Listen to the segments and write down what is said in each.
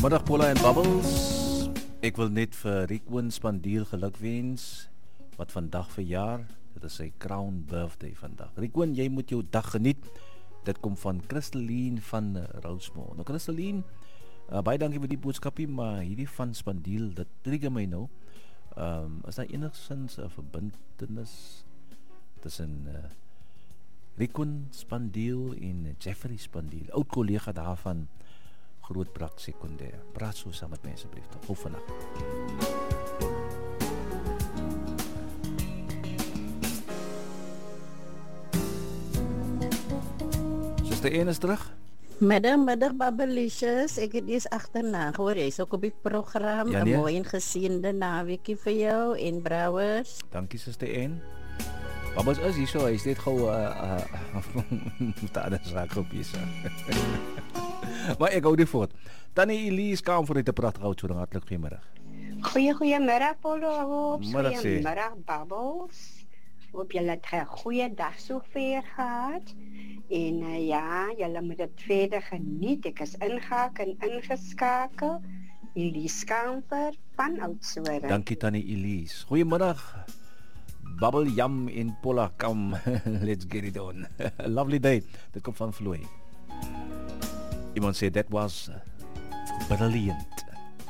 Middag Paula en Bubbles. Ek wil net vir Riekwoon Spandiel gelukwens wat vandag verjaar. Dit is sy crown birthday vandag. Riekwoon, jy moet jou dag geniet. Dit kom van Christeline van Rosemont. Nou Christeline, baie dankie vir die boodskapie, maar hierdie van Spandiel, dit trigger my nou. Is daar enigszins 'n verbintenis tussen Riekwoon Spandiel en Jeffrey Spandiel, oud kollega daarvan Grootbrak Sekondêr. Praat so saam met my asseblief tog. Hou vandag. Suster Een is terug. Middag Babbelicious. Ek het eens agterna gehoor, jy's ook op die program. Ja, 'n nee. Mooi en geseënde naweekie vir jou en Brouwers. Dankie Suster Een. Babbels is hier so, hy is net gou daar is raak op hier. Maar ek hou die voort. Tannie Elise kan vir dit 'n pragtige uitsending. Hartlik goeiemôre. Goeiemiddag Paulo. Middag, sê. Goeiemiddag Bubbles. Hoop julle het 'n goeie dag sover gehad. En ja, julle moet dit verder geniet. Ek is ingeskakel. Elise Kamper van Oudtshoorn. Dankie Tannie Elise. Goeiemiddag. Bubble Yum in Pola, come. Let's get it on. A lovely day. Dit kom van Floy. Iemand sê that was brilliant.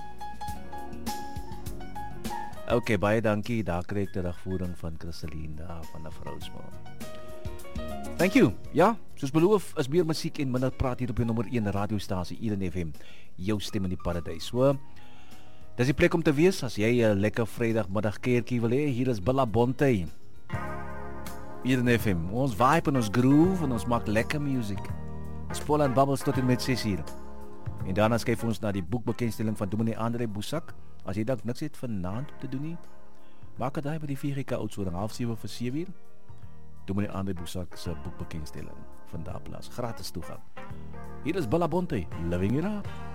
Okay, baie dankie. Daar kry ek die dagvoering van Christeline daar van die Rosemont. Thank you. Ja, soos beloof is meer musiek en minder praat hier op die nommer 1 radiostasie Eden FM. Jou stem in die paradys. So, dis die plek om te wees as jy 'n lekker Vrydagmiddag keertjie wil hê. Hier is Billabonte. Eden FM. Ons vibe en ons groove en ons maak lekker musiek. Spol en Bubbles tot en met 6 uur. En daarna skuif ons na die boekbekendstelling van Dominee Andre Boesak. As jy dalk niks het vanaand om te doen nie, maak dit by die 4GK Oudtshoorn 6:30 vir 7 uur. Dominee Andre Boesak se boekbekendstelling van daar plaas. Gratis toegang. Hier is Billabonte, Living It Up.